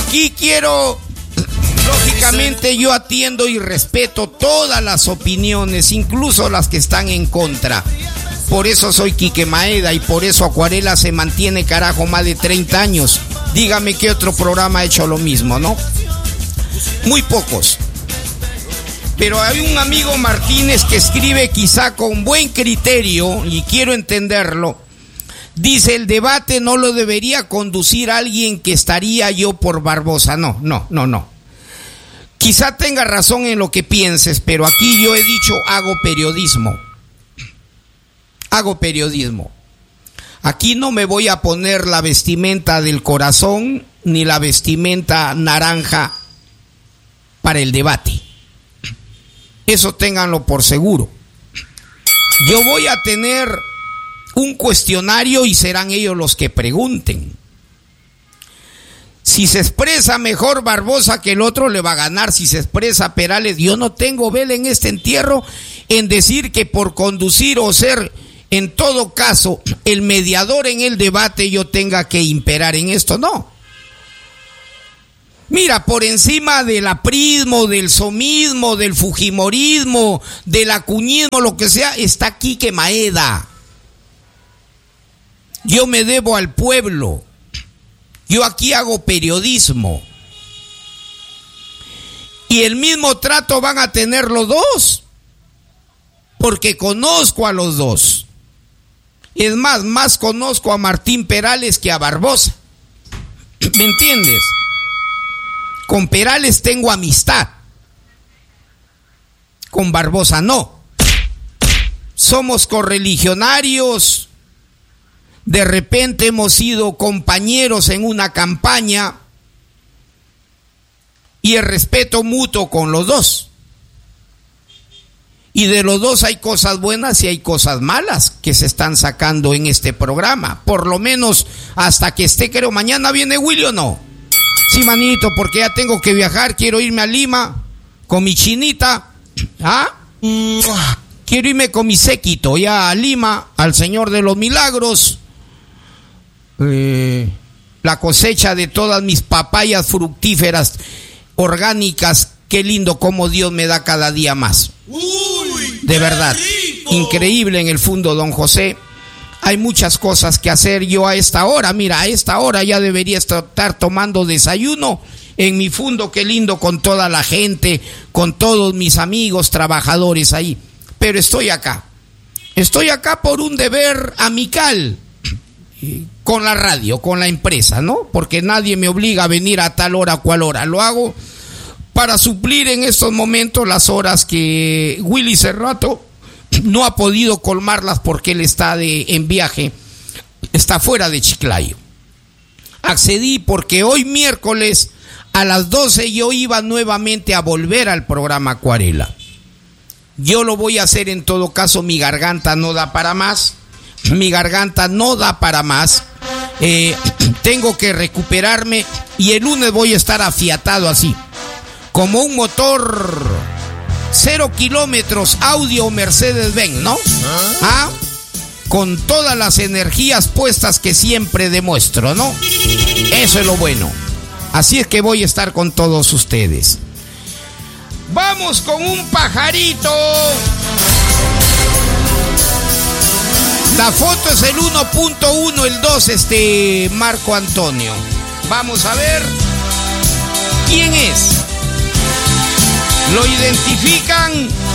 aquí quiero, lógicamente yo atiendo y respeto todas las opiniones, incluso las que están en contra. Por eso soy Quique Maeda y por eso Acuarela se mantiene, carajo, más de 30 años. Dígame qué otro programa ha hecho lo mismo, ¿no? Muy pocos. Pero hay un amigo Martínez que escribe quizá con buen criterio, y quiero entenderlo. Dice, el debate no lo debería conducir alguien que estaría yo por Barbosa. No. Quizá tenga razón en lo que pienses, pero aquí yo he dicho, hago periodismo. Aquí no me voy a poner la vestimenta del corazón ni la vestimenta naranja para el debate. Eso ténganlo por seguro. Yo voy a tener un cuestionario y serán ellos los que pregunten. Si se expresa mejor Barbosa que el otro, le va a ganar. Si se expresa Perales, yo no tengo vela en este entierro en decir que por conducir o ser, en todo caso, el mediador en el debate, yo tenga que imperar en esto. No. Mira, por encima del aprismo, del somismo, del fujimorismo, del acuñismo, lo que sea, está Quique Maeda. Yo me debo al pueblo. Yo aquí hago periodismo. Y el mismo trato van a tener los dos, porque conozco a los dos. Es más conozco a Martín Perales que a Barbosa. ¿Me entiendes? Con Perales tengo amistad. Con Barbosa no. Somos correligionarios. De repente hemos sido compañeros en una campaña. Y el respeto mutuo con los dos. Y de los dos hay cosas buenas y hay cosas malas que se están sacando en este programa. Por lo menos hasta que esté, creo, mañana viene Willy, ¿o no? Sí, manito, porque ya tengo que viajar, quiero irme a Lima con mi chinita. ¿Ah? Quiero irme con mi séquito ya a Lima, al Señor de los Milagros. La cosecha de todas mis papayas fructíferas orgánicas. Qué lindo cómo Dios me da cada día más. ¡Uy! De verdad, increíble en el fondo, don José. Hay muchas cosas que hacer. Yo a esta hora, mira, a esta hora ya debería estar tomando desayuno en mi fondo, qué lindo, con toda la gente, con todos mis amigos trabajadores ahí. Pero estoy acá por un deber amical con la radio, con la empresa, ¿no? Porque nadie me obliga a venir a tal hora o cual hora. Lo hago para suplir en estos momentos las horas que Willy Cerrato no ha podido colmarlas porque él está en viaje, está fuera de Chiclayo. Accedí porque hoy miércoles a las 12 yo iba nuevamente a volver al programa Acuarela. Yo lo voy a hacer en todo caso, mi garganta no da para más. Tengo que recuperarme y el lunes voy a estar afiatado así, como un motor 0 kilómetros audio Mercedes-Benz, ¿no? ¿Ah? Con todas las energías puestas que siempre demuestro, ¿no? Eso es lo bueno. Así es que voy a estar con todos ustedes. Vamos con un pajarito. La foto es el 1.1, el 2, Marco Antonio. Vamos a ver quién es. Lo identifican.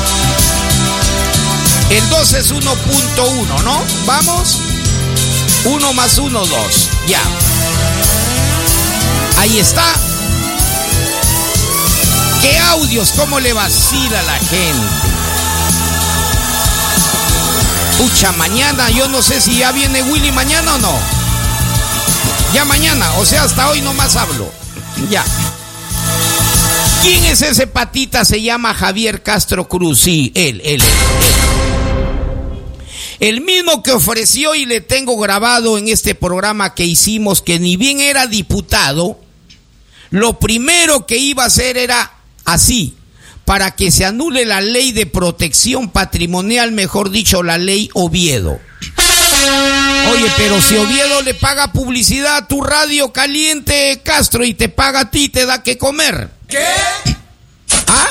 El 2 es 1.1, ¿no? Vamos. 1 más 1, 2. Ya. Ahí está. ¿Qué audios? ¿Cómo le vacila a la gente? Pucha, mañana, yo no sé si ya viene Willy mañana o no. Ya mañana, o sea, hasta hoy nomás hablo. Ya. ¿Quién es ese patita? Se llama Javier Castro Cruz. Sí, él. El mismo que ofreció, y le tengo grabado en este programa que hicimos, que ni bien era diputado, lo primero que iba a hacer era así, para que se anule la ley de protección patrimonial, mejor dicho, la ley Oviedo. Oye, pero si Oviedo le paga publicidad a tu radio caliente, Castro, y te paga a ti, te da que comer. ¿Qué? ¿Ah?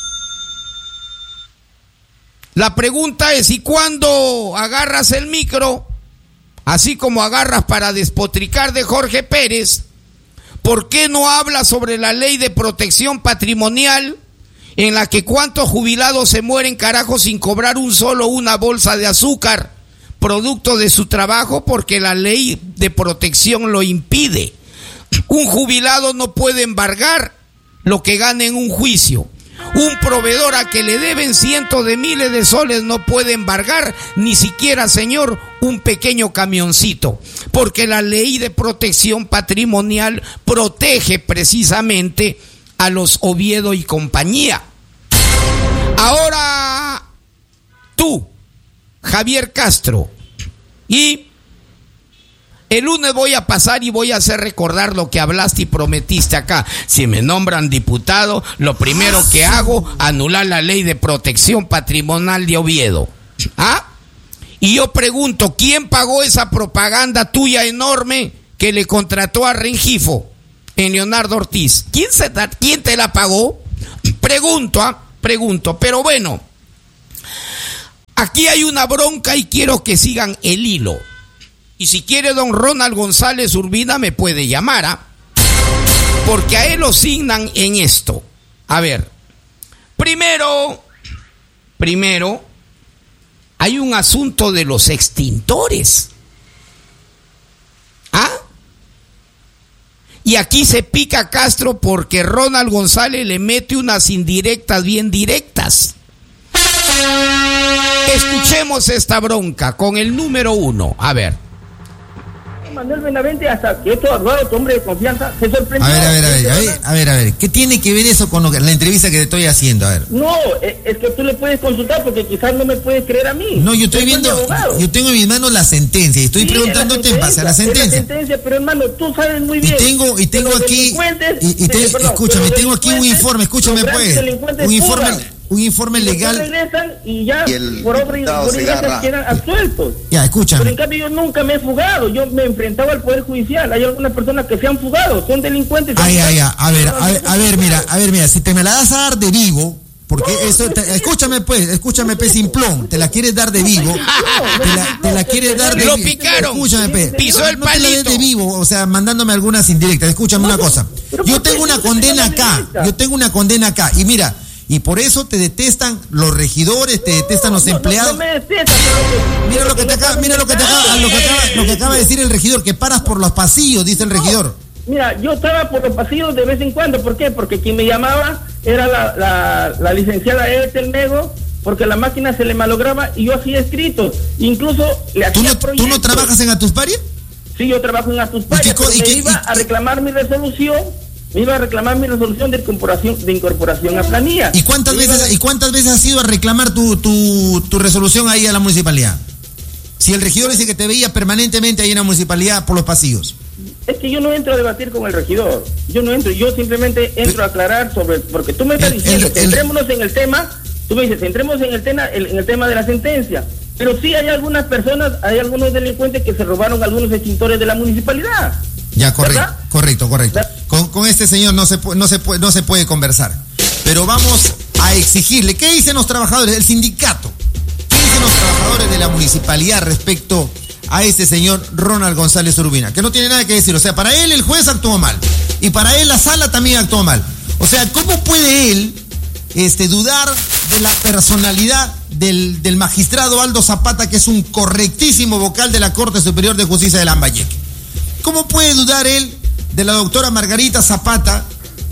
La pregunta es, ¿y cuándo agarras el micro, así como agarras para despotricar de Jorge Pérez, por qué no hablas sobre la ley de protección patrimonial en la que cuántos jubilados se mueren, carajo, sin cobrar una bolsa de azúcar, producto de su trabajo, porque la ley de protección lo impide? Un jubilado no puede embargar lo que gane en un juicio. Un proveedor a que le deben cientos de miles de soles no puede embargar ni siquiera, señor, un pequeño camioncito, porque la ley de protección patrimonial protege precisamente a los Oviedo y compañía. Ahora tú, Javier Castro, y el lunes voy a pasar y voy a hacer recordar lo que hablaste y prometiste acá. Si me nombran diputado, lo primero que hago, anular la ley de protección patrimonial de Oviedo. ¿Ah? Y yo pregunto, ¿quién pagó esa propaganda tuya enorme que le contrató a Rengifo en Leonardo Ortiz? ¿Quién te la pagó? Pregunto, pero bueno, aquí hay una bronca y quiero que sigan el hilo. Y si quiere don Ronald González Urbina me puede llamar, ¿ah? Porque a él lo asignan en esto. A ver, primero, hay un asunto de los extintores. ¿Ah? Y aquí se pica Castro porque Ronald González le mete unas indirectas bien directas. Escuchemos esta bronca con el número 1. A ver. Manuel Benavente, hasta que tu abogado, tu hombre de confianza, se sorprendió. A ver, ¿qué tiene que ver eso con la entrevista que te estoy haciendo? A ver. No, es que tú le puedes consultar porque quizás no me puedes creer a mí. No, yo estoy viendo, yo tengo en mis manos la sentencia y estoy preguntándote en base a la sentencia. La sentencia, pero hermano, tú sabes muy bien. Y tengo aquí, escúchame, tengo aquí un informe, escúchame pues, un informe legal. Regresan y ya por obra y quedan absueltos. Ya, escúchame. Pero en cambio yo nunca me he fugado, yo me enfrentaba al Poder Judicial. Hay algunas personas que se han fugado, son delincuentes. A ver, mira, si te me la das a dar de vivo, porque eso, escúchame pues, simplón, te la quieres dar de vivo, te la quieres dar de vivo. Lo picaron, escúchame pues, pisó el palito. No te la des de vivo, o sea, mandándome algunas indirectas. Escúchame una cosa, yo tengo una condena acá, y mira, y por eso te detestan los regidores, te detestan los empleados. No me detestan, mira lo que acaba de decir el regidor, que paras por los pasillos, dice el regidor. Mira, yo estaba por los pasillos de vez en cuando. ¿Por qué? Porque quien me llamaba era la licenciada Ethel Mego, porque la máquina se le malograba y yo hacía escritos. Incluso le hacía proyectos. ¿Tú no trabajas en Atuspari? Sí, yo trabajo en Atuspari. Iba a reclamar mi resolución. Me iba a reclamar mi resolución de incorporación a planilla. ¿Y cuántas veces has ido a reclamar tu resolución ahí a la municipalidad? Si el regidor dice que te veía permanentemente ahí en la municipalidad por los pasillos. Es que yo no entro a debatir con el regidor. Yo simplemente entro a aclarar porque tú me estás diciendo, centrémonos en el tema. Tú me dices, centremos en el tema de la sentencia. Pero sí hay algunas personas, hay algunos delincuentes que se robaron algunos extintores de la municipalidad. Ya, correcto. Con este señor no se puede conversar. Pero vamos a exigirle. ¿Qué dicen los trabajadores del sindicato? ¿Qué dicen los trabajadores de la municipalidad respecto a este señor Ronald González Urbina? Que no tiene nada que decir. O sea, para él el juez actuó mal. Y para él la sala también actuó mal. O sea, ¿cómo puede él dudar de la personalidad del magistrado Aldo Zapata, que es un correctísimo vocal de la Corte Superior de Justicia de Lambayeque? ¿Cómo puede dudar él de la doctora Margarita Zapata?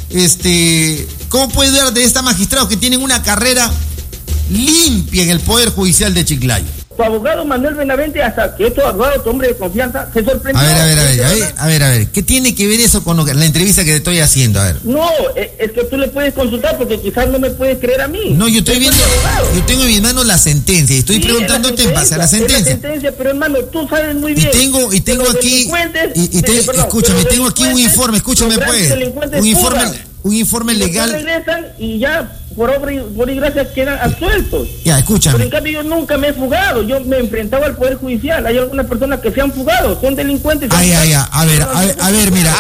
¿Cómo puede dudar de esta magistrado que tienen una carrera limpia en el Poder Judicial de Chiclayo? Tu abogado Manuel Benavente, hasta que tu abogado, tu hombre de confianza, se sorprendió. A ver, ¿qué tiene que ver eso con la entrevista que te estoy haciendo? A ver. No, es que tú le puedes consultar porque quizás no me puedes creer a mí. No, yo tengo en mis manos la sentencia y estoy preguntándote en base a la sentencia. Pero hermano, tú sabes muy bien. Y tengo aquí, escúchame, tengo aquí un informe, escúchame pues, un informe legal. Regresan y ya por obra y gracia quedan absueltos. Ya, escúchame. Pero en cambio yo nunca me he fugado, yo me enfrentaba al Poder Judicial. Hay algunas personas que se han fugado, son delincuentes. A ver, mira.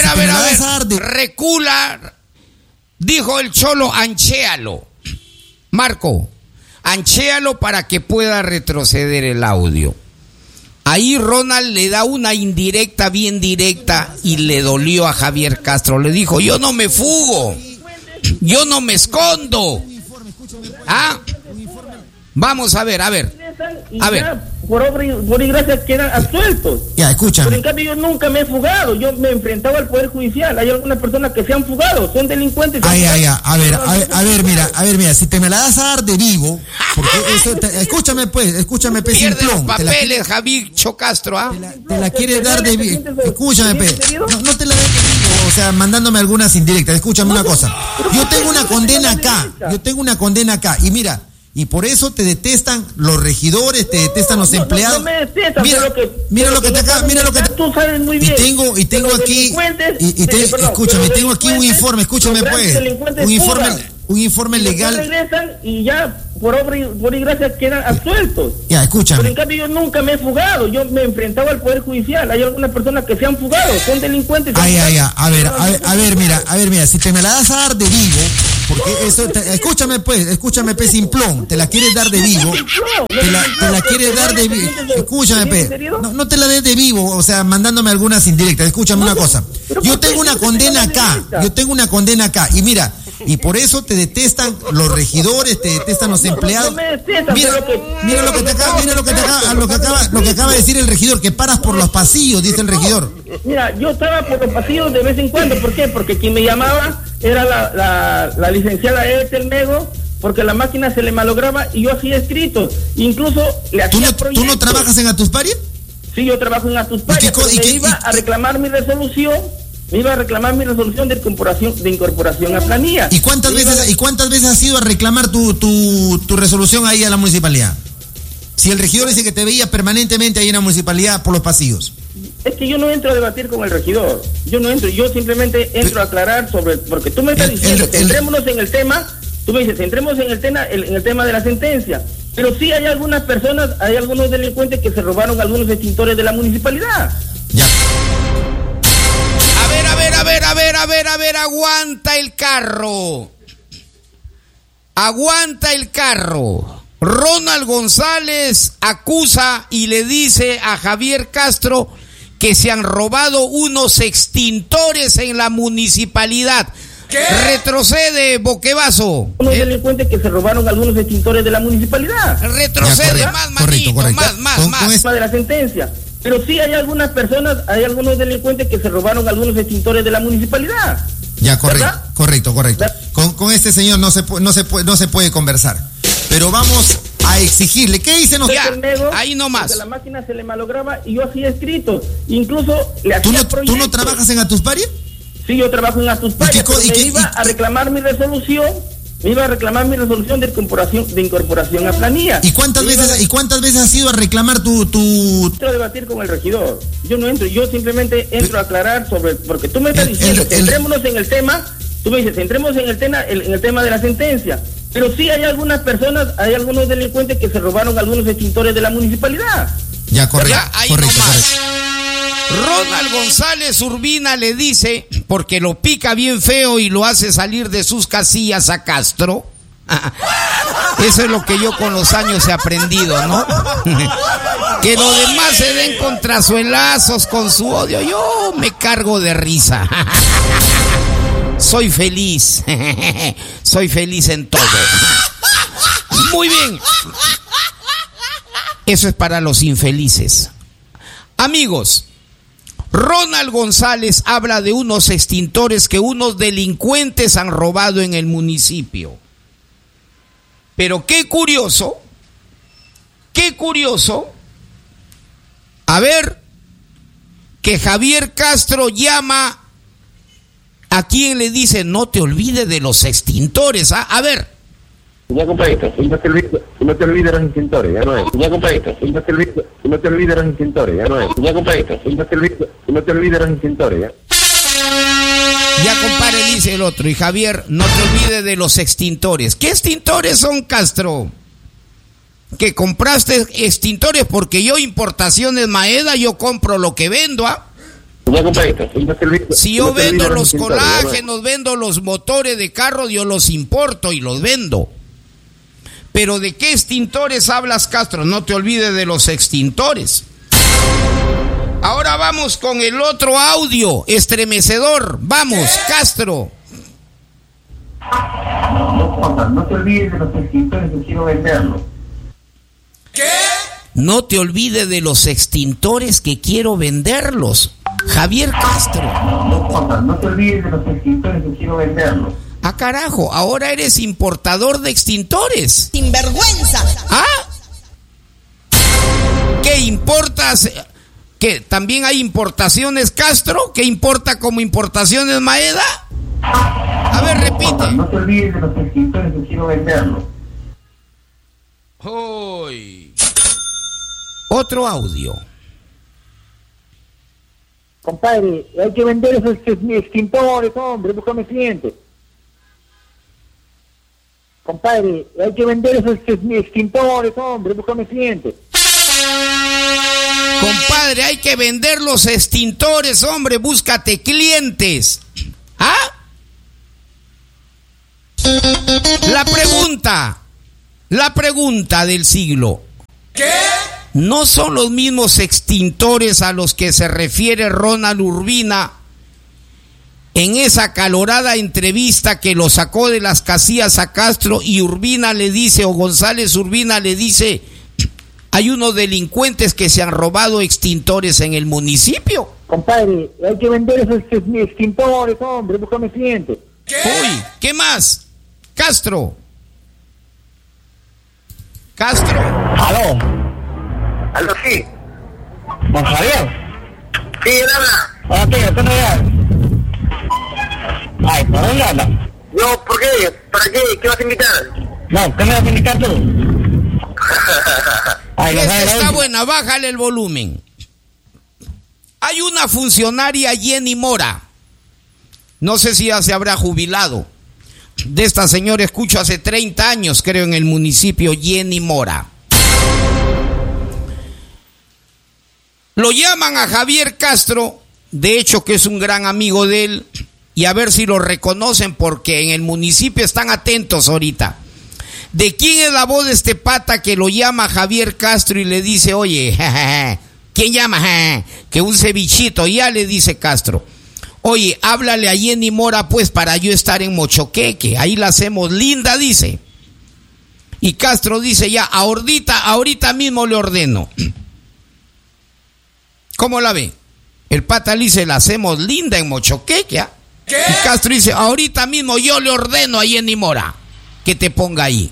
Recula, dijo el Cholo, anchéalo. Marco, anchéalo para que pueda retroceder el audio. Ahí Ronald le da una indirecta bien directa y le dolió a Javier Castro. Le dijo, yo no me fugo, yo no me escondo. ¿Ah? Vamos a ver. Por obra y gracia quedan absueltos. Ya, escúchame. Pero en cambio yo nunca me he fugado, yo me enfrentaba al Poder Judicial. Hay algunas personas que se han fugado, son delincuentes. A ver, mira, si te me la das a dar de vivo, porque eso, escúchame pues, pierde los papeles, Javier Castro, ¿ah? Te la quieres dar de vivo, escúchame pues, no te la des de vivo, o sea, mandándome algunas indirectas, escúchame una cosa, yo tengo una condena acá, y mira, y por eso te detestan los regidores, te detestan los empleados. No me detestan, mira lo que te acaba, tú sabes muy bien. Y tengo aquí, escúchame, tengo aquí un informe, escúchame pues, un informe legal. Regresan y ya por obra y gracia quedan absueltos. Ya, escúchame. Pero en cambio yo nunca me he fugado, yo me enfrentaba al Poder Judicial. Hay algunas personas que se han fugado, son delincuentes. A ver, mira, si te me la das a dar de vivo, porque eso, escúchame pues, simplón, te la quieres dar de vivo, te la quieres dar de vivo, escúchame pues, no te la des de vivo, o sea, mandándome algunas indirectas, escúchame una cosa, yo tengo una condena acá, y mira, y por eso te detestan los regidores, te detestan los empleados. Mira lo que acaba de decir el regidor, que paras por los pasillos, dice el regidor. Mira, yo estaba por los pasillos de vez en cuando, ¿por qué? Porque quien me llamaba era la licenciada Ethel Mego, porque la máquina se le malograba y yo hacía escritos, incluso le hacía proyectos. ¿Tú no trabajas en Atuspari? Sí, yo trabajo en Atuspari, iba a reclamar mi resolución. Me iba a reclamar mi resolución de incorporación a planilla. ¿Y cuántas veces has ido a reclamar tu resolución ahí a la municipalidad? Si el regidor dice que te veía permanentemente ahí en la municipalidad por los pasillos. Es que yo no entro a debatir con el regidor. Yo simplemente entro a aclarar porque tú me estás diciendo, centrémonos en el tema, tú me dices, centremos en el tema de la sentencia. Pero sí hay algunas personas, hay algunos delincuentes que se robaron algunos extintores de la municipalidad. Ya. A ver, aguanta el carro. Ronald González acusa y le dice a Javier Castro que se han robado unos extintores en la municipalidad. ¿Qué? Retrocede, Boquevaso. Unos delincuentes que se robaron algunos extintores de la municipalidad. Retrocede, más, manito, más. De la sentencia. Pero sí hay algunas personas, hay algunos delincuentes que se robaron algunos extintores de la municipalidad. Ya, correcto. Con este señor no se puede conversar. Pero vamos a exigirle. ¿Qué dice nosotros? Ahí nomás. La máquina se le malograba y yo hacía escritos. Incluso le hacía proyectos. ¿Tú no trabajas en Atuspari? Sí, yo trabajo en Atuspari. Iba a reclamar mi resolución. Me iba a reclamar mi resolución de incorporación a planilla. ¿Y cuántas veces has ido a reclamar tu...? Entro a debatir con el regidor. Yo no entro, yo simplemente entro a aclarar porque tú me estás diciendo, centrémonos en el tema, tú me dices, centrémonos en el tema de la sentencia. Pero sí hay algunas personas, hay algunos delincuentes que se robaron algunos extintores de la municipalidad. Ya, correcto. Ronald González Urbina le dice, porque lo pica bien feo y lo hace salir de sus casillas a Castro. Eso es lo que yo con los años he aprendido, ¿no? Que los demás se den contrasuelazos con su odio. Yo me cargo de risa. Soy feliz. Soy feliz en todo. Muy bien. Eso es para los infelices. Amigos, Ronald González habla de unos extintores que unos delincuentes han robado en el municipio. Pero qué curioso, a ver, que Javier Castro llama a quien le dice, no te olvides de los extintores, ¿ah? A ver. Ya, compadrito, no te olvides de los extintores, ya no es. Ya, compadrito, no te olvides de los extintores, ya no es. Ya, compadrito, no te olvides de los extintores, ya. Ya, compadre, dice el otro. Y Javier, no te olvides de los extintores. ¿Qué extintores son, Castro? Que compraste extintores porque yo, Importaciones Maeda, yo compro lo que vendo, ¿ah? Ya compré esto. Si yo vendo los colágenos, vendo los motores de carro, yo los importo y los vendo. Pero ¿de qué extintores hablas, Castro? No te olvides de los extintores. Ahora vamos con el otro audio estremecedor. Vamos, Castro. No te olvides de los extintores que quiero venderlos. ¿Qué? No te olvides de los extintores que quiero venderlos. Javier Castro. No te olvides de los extintores que quiero venderlos. Ah, carajo, ahora eres importador de extintores. ¡Sinvergüenza! ¿Ah? ¿Qué importas? ¿Qué? ¿También hay importaciones, Castro? ¿Qué importa como Importaciones Maeda? A ver, repite. No te olvides de los extintores que quiero venderlos. Uy. Otro audio. Compadre, hay que vender esos extintores, hombre, búscame clientes. Compadre, hay que vender esos extintores, hombre, búscame clientes. Compadre, hay que vender los extintores, hombre, búscate clientes. ¿Ah? La pregunta del siglo. ¿Qué? ¿No son los mismos extintores a los que se refiere Ronald Urbina en esa acalorada entrevista que lo sacó de las casillas a Castro y Urbina le dice, o González Urbina le dice, hay unos delincuentes que se han robado extintores en el municipio? Compadre, hay que vender esos extintores, hombre, búscame clientes. ¿Qué? Uy, ¿qué más? Castro. ¿Aló? ¿Aló, sí? ¿Don Javier? Sí, él habla. Hola, tío, ¿qué no veas? Ay, ¿por dónde hablas? No, ¿por qué? ¿Para qué? ¿Qué vas a invitar? No, ¿qué me vas a invitar tú? Ay, esta está buena, bájale el volumen. Hay una funcionaria, Jenny Mora. No sé si ya se habrá jubilado. De esta señora escucho hace 30 años, creo, en el municipio, Jenny Mora. Lo llaman a Javier Castro, de hecho que es un gran amigo de él, y a ver si lo reconocen porque en el municipio están atentos ahorita. ¿De quién es la voz de este pata que lo llama Javier Castro y le dice, oye, ¿quién llama? Que un cevichito, ya le dice Castro. Oye, háblale a Jenny Mora pues para yo estar en Mochoqueque, ahí la hacemos linda, dice. Y Castro dice ya, ahorita mismo le ordeno. ¿Cómo la ve? El pata le dice, la hacemos linda en Mochoqueque, ¿ah? ¿Qué? Y Castro dice, ahorita mismo yo le ordeno a Jenny Mora que te ponga ahí.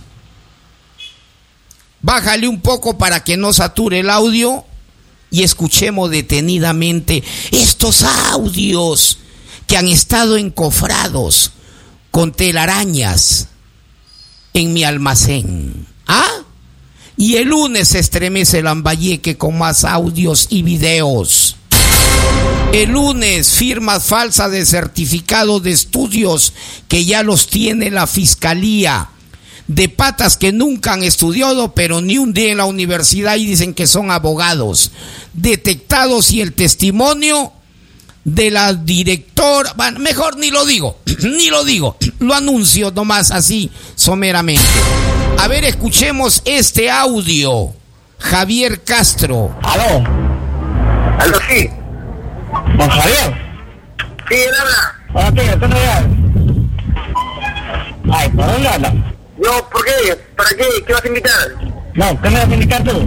Bájale un poco para que no sature el audio y escuchemos detenidamente estos audios que han estado encofrados con telarañas en mi almacén. ¿Ah? Y el lunes se estremece Lambayeque con más audios y videos. El lunes, firmas falsas de certificado de estudios que ya los tiene la fiscalía. De patas que nunca han estudiado, pero ni un día en la universidad y dicen que son abogados. Detectados y el testimonio de la directora, bueno, mejor ni lo digo, lo anuncio nomás así someramente. A ver, escuchemos este audio. Javier Castro. ¿Aló? ¿Aló, sí? ¿Don Javier? Sí, él habla. Hola, tío, ¿qué no veas? Ay, ¿por dónde hablas? No, ¿por qué? ¿Para qué? ¿Qué vas a invitar? No, ¿qué me vas a invitar tú?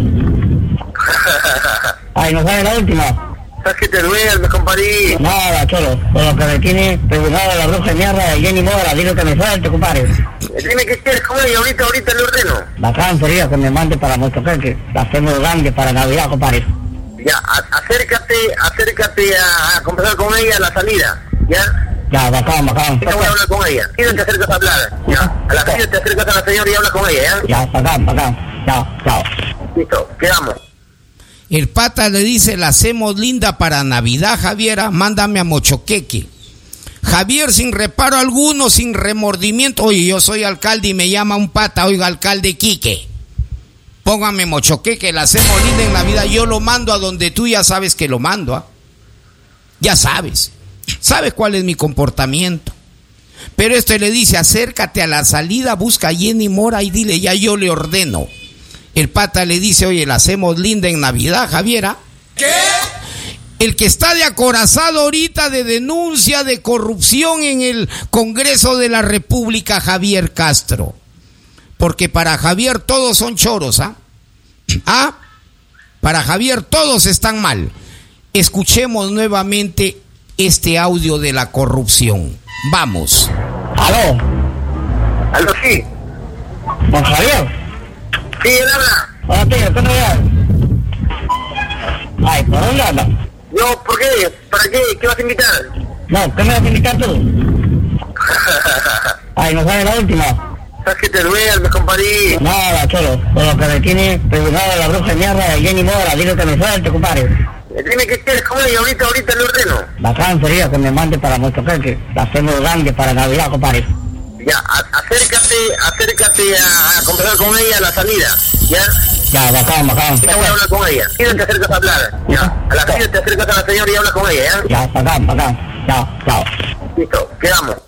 Ay, no sabes la última. ¿Sabes que te duermes, compadre? Nada, cholo, con lo que me tiene preguntado la bruja de mierda de Jenny Mora, dile que me suelte, compadre. Dime qué quieres comer y ahorita le ordeno. Bacán sería que me mande para Mochoqueque, la hacemos grande para Navidad, compadre. Ya, acércate a conversar con ella a la salida, ¿ya? Ya, bacán. Yo voy a hablar con ella. ¿Quién te acercas a hablar? Ya. A la salida te acercas a la señora y hablas con ella, ¿ya? Ya, bacán. Chao. Listo, quedamos. El pata le dice, la hacemos linda para Navidad, Javiera, mándame a Mochoqueque. Javier, sin reparo alguno, sin remordimiento. Oye, yo soy alcalde y me llama un pata, oiga, alcalde Quique, póngame mochoque, que la hacemos linda en la vida. Yo lo mando a donde tú ya sabes que lo mando, ¿ah? Ya sabes cuál es mi comportamiento. Pero le dice, acércate a la salida, busca a Jenny Mora y dile, ya yo le ordeno. El pata le dice, oye, la hacemos linda en Navidad, Javiera. ¿Qué? El que está de acorazado ahorita de denuncia de corrupción en el Congreso de la República, Javier Castro. Porque para Javier todos son choros, ¿ah? ¿Ah? Para Javier todos están mal. Escuchemos nuevamente este audio de la corrupción. Vamos. ¿Aló? ¿Aló, sí? ¿Don Javier? Sí, él habla. Hola, tío, ¿qué no veas? Ay, ¿por dónde anda? No, ¿por qué? ¿Para qué? ¿Qué vas a invitar? No, ¿qué me vas a invitar tú? Ay, no sabes la última. ¿Sabes que te duermes, compadre? Nada, cholo, por lo que me tiene preguntado la bruja de mierda de Jenny Mora, dile que me suelte, compadre. Tiene que estar con ella, ahorita le ordeno. Bacán sería que me mande para Mochoquén, que la hacemos grande para Navidad, compadre. Ya, acércate a conversar con ella a la salida, ¿ya? Ya, bacán. Ya voy a hablar con ella. ¿Quién te acercas a hablar? Ya, a la salida te acercas a la señora y hablas con ella, ¿ya? Ya, bacán. Ya, chao. Listo, quedamos.